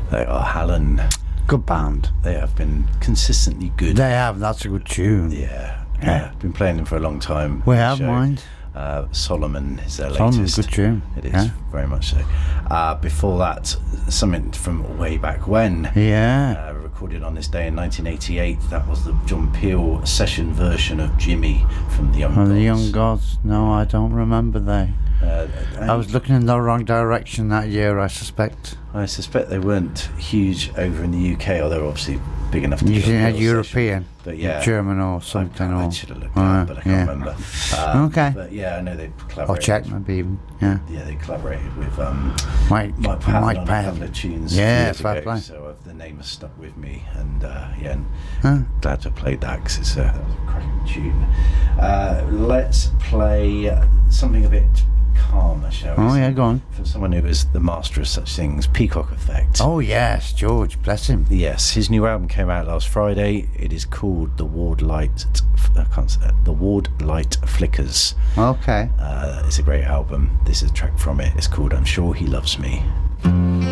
They are Hallen. Good band. They have been consistently good. They have. That's a good tune. Yeah. Been playing them for a long time. We have, mind. Solomon is their Solomon, latest. good tune. It is, very much so. Before that, something from way back when. Yeah. Recorded on this day in 1988. That was the John Peel session version of Jimmy from The Young Gods. The Young Gods. No, I don't remember they. I was looking in the wrong direction that year, I suspect. I suspect they weren't huge over in the UK, or they were obviously big enough to You be think a European, but yeah, German or something. I should have looked it up, but I can't remember. Okay. But yeah, I know they collaborated. Or Czech maybe even. Yeah. Yeah, they collaborated with Mike Patton on a Patton. couple of tunes. Yeah, years fair ago, play. so the name has stuck with me, and glad to have played that because that was a cracking tune. Let's play something a bit calmer, shall we? Oh say? yeah, go on. From someone who is the master of such things, Peacock Effect. Oh yes, George, bless him. Yes, his new album came out last Friday. It is called The Ward Light. I can't say that. The Ward Light Flickers. Okay. It's a great album. This is a track from it. It's called I'm Sure He Loves Me.